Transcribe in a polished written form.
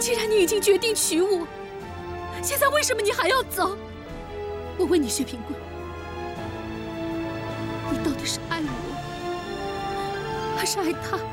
既然你已经决定娶我，现在为什么你还要走？我问你，薛平贵，你到底是爱我，还是爱他？